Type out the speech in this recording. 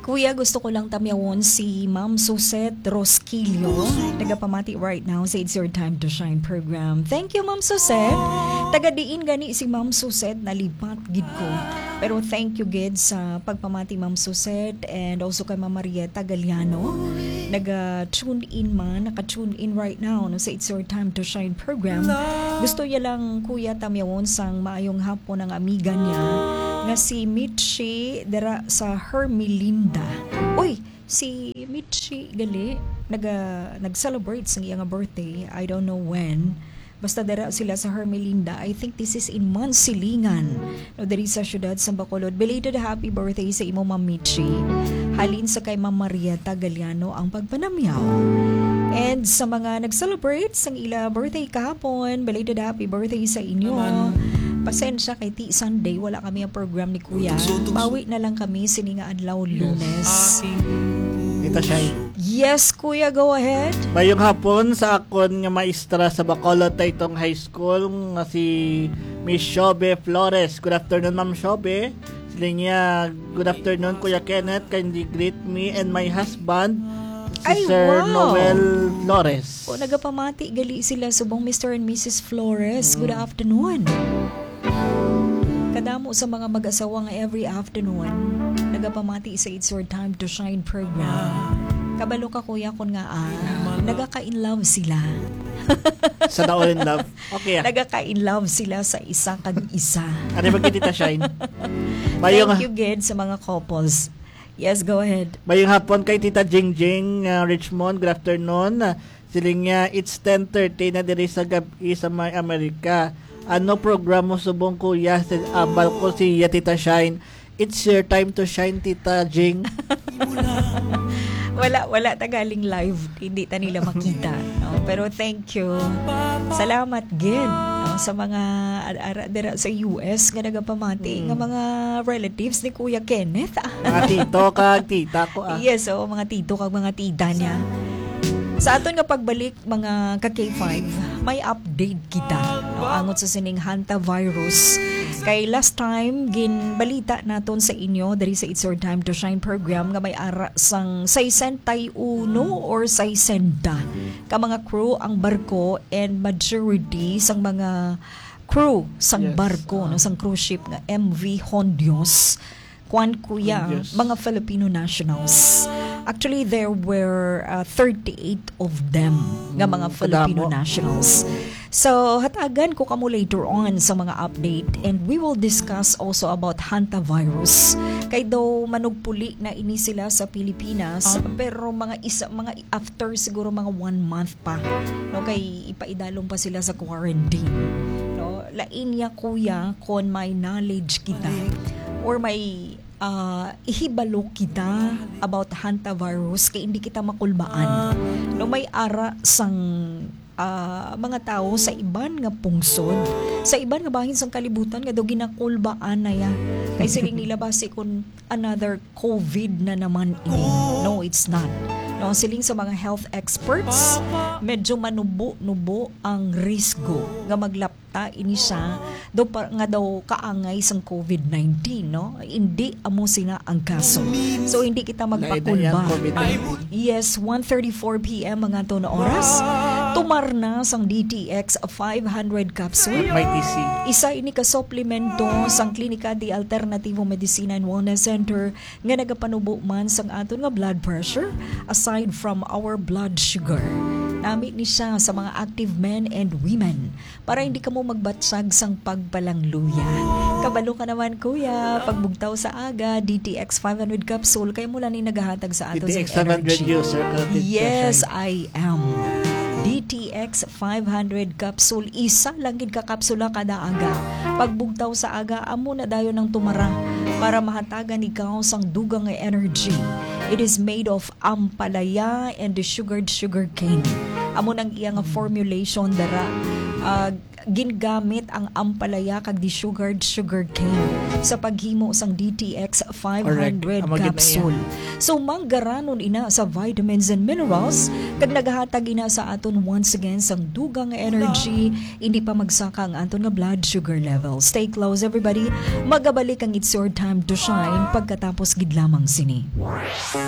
Kuya, gusto ko lang tamyawon si Ma'am Susette Rosquillo. Nagapamati right now sa It's Your Time to Shine program. Thank you, Ma'am Susette. Taga-diin gani si Ma'am Susette, nalipat gid ko. Pero thank you gid sa pagpamati, Ma'am Susette, and also kay Ma'am Marieta Galiano. Naka-tune in right now no, sa It's Your Time to Shine program. Gusto niya lang, Kuya, tamyawon sang maayong hapon ng amiga niya na si Mitchie dara sa Hermelinda. Uy, si Mitchie gali nag-celebrate sa iyang birthday. I don't know when. Basta dara sila sa Hermelinda. I think this is in Mansilingan. No, diri sa syudad sa Bacolod. Belated happy birthday sa imo, Ma'am Mitchie. Halin sa kay Ma'am Marieta Galiano ang pagpanamyaw. And sa mga nag-celebrate sa ila birthday kahapon, belated happy birthday sa inyo. Pasensya kay Ti Sunday, wala kami ang program ni Kuya. Bawi na lang kami sininga adlaw Lunes. Ito siya. Yes, Kuya, go ahead. Mayong hapon sa akon nga maestra sa Bacolod Taytong High School nga si Miss Shobe Flores. Good afternoon, Ma'am Shobe. Sila niya, good afternoon, Kuya Kenneth. Kindly greet me and my husband, si Sir Noel Flores. O, nagapamati gali sila subong Mr. and Mrs. Flores. Good afternoon. Kadamo sa mga mag-asawa nga every afternoon, nagapamati sa It's Your Time to Shine program. Kabalo ka, Kuya, kun nga nagaka-in love sila. Sa daon in love. Okay. Nagaka-in love sila sa isa kag isa. Ano ba kita Shine? Thank you, Ged, sa mga couples. Yes, go ahead. Mayong hapon kay Tita Jingjing Richmond. Good afternoon. Siling niya, it's 10:30 na diri sa gabi sa may Amerika. Ano programa subong, Kuya? Abal ko si Tita Shine. It's your time to shine, Tita Jing. wala tagaling live. Hindi ta nila makita. No? Pero thank you. Salamat, Ged. No? Sa mga dira sa US nga nagapamati nga mga relatives ni Kuya Kenneth. Mga tito kag tita ko. Yes, mga tito kag mga tita niya. Sa aton nga pagbalik mga ka-K5, may update kita. No? Angot sa sining hantavirus. Kay last time, ginbalita naton sa inyo dari sa It's Your Time to Shine program nga may ara sang 61 or 60 ka mga crew ang barko and majority sang mga crew sang barko, no, sang cruise ship nga MV Hondios. Kuya, mga Filipino nationals. Actually, there were 38 of them nga mga Filipino nationals. So, hatagan ko kamo later on sa mga update and we will discuss also about hantavirus. Kay daw manugpuli na ini sila sa Pilipinas pero mga after siguro mga 1 month pa. No, kay ipaidalong pa sila sa quarantine. No, lain niya, Kuya, kon may knowledge kita or may ihibalo kita about hantavirus kay hindi kita makulbaan. No, may ara sang mga tao sa iban nga pungsod, sa iban nga bahin sang kalibutan nga daw ginakulbaan na ya. Kay siling nila base kung another COVID na naman ini. No, it's not. No, siling sa mga health experts, medyo manubo-nubo ang risgo nga maglapta ini siya nga daw kaangay sang COVID-19, no? Hindi amo sina ang kaso. So hindi kita magpakulba. Yes, 1:34 PM mga to na oras. Tumar na sang DTX 500 capsule. Isa ini ka supplemento sang Klinika di Alternativo Medicina and Wellness Center nga nagapanubo man sang aton nga blood pressure aside from our blood sugar. Nami ni siya sa mga active men and women para hindi ka mo magbatsag sang pagpalangluya. Kabalo ka naman, Kuya. Pagbugtaw sa aga, DTX 500 capsule, kayo mula ni nagahatag sa ato DTX sa energy. 500 user. Yes, I am. DTX 500 capsule, isa lang gid ka kapsula kada aga. Pagbugtaw sa aga, amo na dayon ng tumara para mahatagan ikaw sang dugang nga energy. It is made of ampalaya and the sugar cane. Amo nang iyang formulation dara gingamit ang ampalaya kag di sugar cane sa paghimo sang DTX 500 Correct. Amagid na capsule. So manggaranon ina sa vitamins and minerals kag nagahatag ina sa aton once again sang dugang energy, hindi pa magsaka ang aton nga blood sugar level. Stay close everybody. Magabalik ang It's Your Time to Shine pagkatapos gid lamang sini.